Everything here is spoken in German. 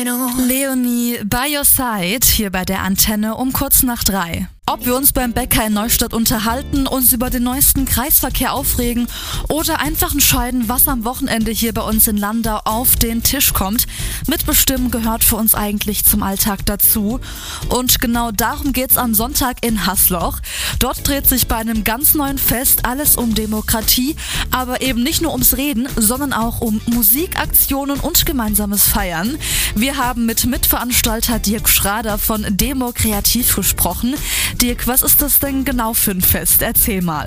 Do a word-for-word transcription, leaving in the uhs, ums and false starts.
Leonie, by your side, hier bei der Antenne um kurz nach drei. Ob wir uns beim Bäcker in Neustadt unterhalten, uns über den neuesten Kreisverkehr aufregen oder einfach entscheiden, was am Wochenende hier bei uns in Landau auf den Tisch kommt, mitbestimmen gehört für uns eigentlich zum Alltag dazu. Und genau darum geht's am Sonntag in Hasloch. Dort dreht sich bei einem ganz neuen Fest alles um Demokratie, aber eben nicht nur ums Reden, sondern auch um Musikaktionen und gemeinsames Feiern. Wir haben mit Mitveranstalter Dirk Schrader von Demo Kreativ gesprochen. Dirk, was ist das denn genau für ein Fest? Erzähl mal.